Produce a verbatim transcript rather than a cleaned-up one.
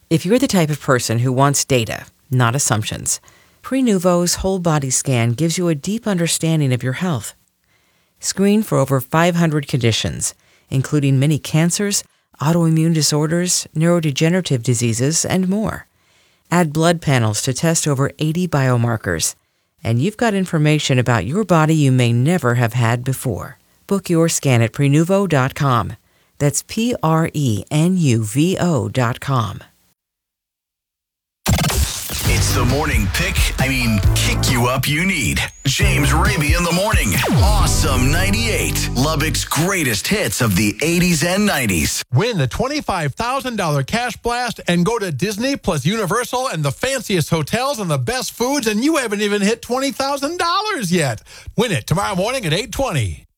If you're the type of person who wants data, not assumptions, Prenuvo's whole body scan gives you a deep understanding of your health. Screen for over five hundred conditions, including many cancers, autoimmune disorders, neurodegenerative diseases, and more. Add blood panels to test over eighty biomarkers, and you've got information about your body you may never have had before. Book your scan at Prenuvo dot com. That's P R E N U V O dot com. It's the morning pick, I mean, kick you up you need. James Raby in the morning. Awesome ninety-eight. Lubbock's greatest hits of the eighties and nineties. Win the twenty-five thousand dollars cash blast and go to Disney plus Universal and the fanciest hotels and the best foods, and you haven't even hit twenty thousand dollars yet. Win it tomorrow morning at eight twenty.